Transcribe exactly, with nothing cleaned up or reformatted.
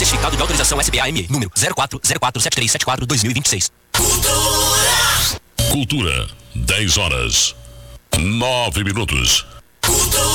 Certificado de autorização S B A M E, número zero quatro zero quatro sete três sete quatro dois mil e vinte e seis. Cultura. Cultura. dez horas. nove minutos. Cultura.